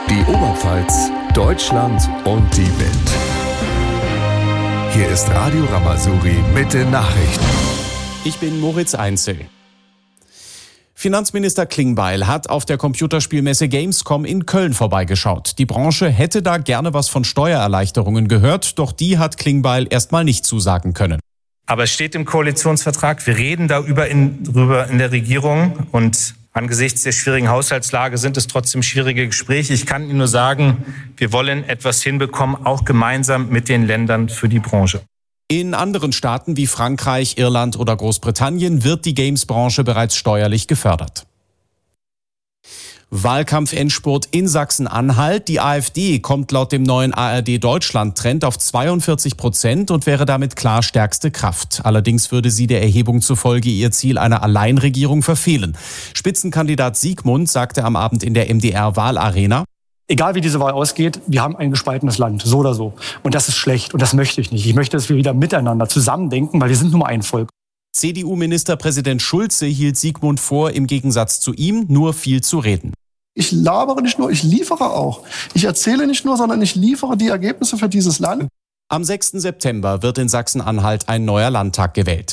Die Oberpfalz, Deutschland und die Welt. Hier ist Radio Rama-Suri mit den Nachrichten. Ich bin Moritz Einzel. Finanzminister Klingbeil hat auf der Computerspielmesse Gamescom in Köln vorbeigeschaut. Die Branche hätte da gerne was von Steuererleichterungen gehört, doch die hat Klingbeil erstmal nicht zusagen können. Aber es steht im Koalitionsvertrag, wir reden darüber in der Regierung und angesichts der schwierigen Haushaltslage sind es trotzdem schwierige Gespräche. Ich kann Ihnen nur sagen, wir wollen etwas hinbekommen, auch gemeinsam mit den Ländern für die Branche. In anderen Staaten wie Frankreich, Irland oder Großbritannien wird die Games-Branche bereits steuerlich gefördert. Wahlkampf-Endspurt in Sachsen-Anhalt. Die AfD kommt laut dem neuen ARD-Deutschland-Trend auf 42% und wäre damit klar stärkste Kraft. Allerdings würde sie der Erhebung zufolge ihr Ziel einer Alleinregierung verfehlen. Spitzenkandidat Siegmund sagte am Abend in der MDR-Wahlarena: Egal wie diese Wahl ausgeht, wir haben ein gespaltenes Land, so oder so. Und das ist schlecht und das möchte ich nicht. Ich möchte, dass wir wieder miteinander zusammendenken, weil wir sind nur ein Volk. CDU-Ministerpräsident Schulze hielt Siegmund vor, im Gegensatz zu ihm nur viel zu reden. Ich labere nicht nur, ich liefere auch. Ich erzähle nicht nur, sondern ich liefere die Ergebnisse für dieses Land. Am 6. September wird in Sachsen-Anhalt ein neuer Landtag gewählt.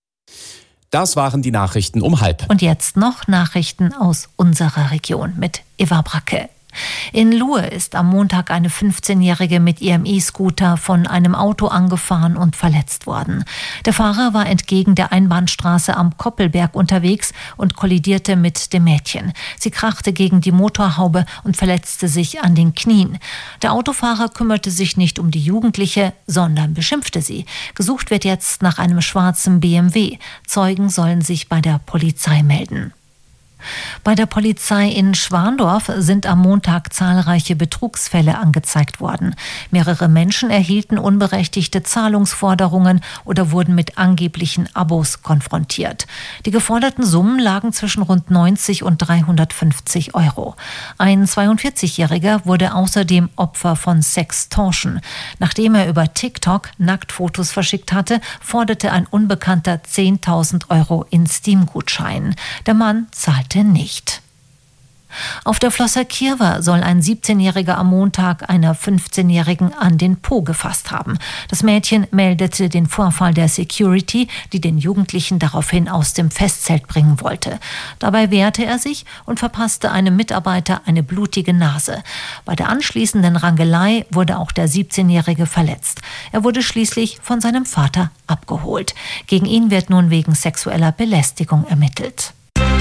Das waren die Nachrichten um 12:30. Und jetzt noch Nachrichten aus unserer Region mit Eva Bracke. In Luhe ist am Montag eine 15-Jährige mit ihrem E-Scooter von einem Auto angefahren und verletzt worden. Der Fahrer war entgegen der Einbahnstraße am Koppelberg unterwegs und kollidierte mit dem Mädchen. Sie krachte gegen die Motorhaube und verletzte sich an den Knien. Der Autofahrer kümmerte sich nicht um die Jugendliche, sondern beschimpfte sie. Gesucht wird jetzt nach einem schwarzen BMW. Zeugen sollen sich bei der Polizei melden. Bei der Polizei in Schwandorf sind am Montag zahlreiche Betrugsfälle angezeigt worden. Mehrere Menschen erhielten unberechtigte Zahlungsforderungen oder wurden mit angeblichen Abos konfrontiert. Die geforderten Summen lagen zwischen rund 90 und 350 Euro. Ein 42-Jähriger wurde außerdem Opfer von Sextortion. Nachdem er über TikTok Nacktfotos verschickt hatte, forderte ein Unbekannter 10.000 Euro in Steam-Gutscheinen. Der Mann zahlte nicht. Auf der Flosser Kirwa soll ein 17-Jähriger am Montag einer 15-Jährigen an den Po gefasst haben. Das Mädchen meldete den Vorfall der Security, die den Jugendlichen daraufhin aus dem Festzelt bringen wollte. Dabei wehrte er sich und verpasste einem Mitarbeiter eine blutige Nase. Bei der anschließenden Rangelei wurde auch der 17-Jährige verletzt. Er wurde schließlich von seinem Vater abgeholt. Gegen ihn wird nun wegen sexueller Belästigung ermittelt.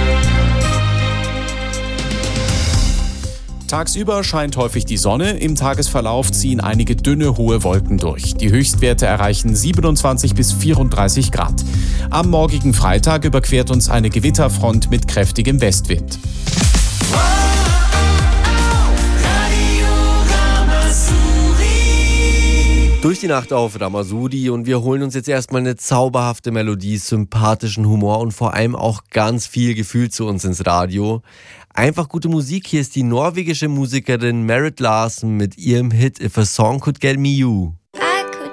Tagsüber scheint häufig die Sonne, im Tagesverlauf ziehen einige dünne, hohe Wolken durch. Die Höchstwerte erreichen 27 bis 34 Grad. Am morgigen Freitag überquert uns eine Gewitterfront mit kräftigem Westwind. Durch die Nacht auf Rama-Suri und wir holen uns jetzt erstmal eine zauberhafte Melodie, sympathischen Humor und vor allem auch ganz viel Gefühl zu uns ins Radio. Einfach gute Musik, hier ist die norwegische Musikerin Marit Larsen mit ihrem Hit If a Song Could Get Me You.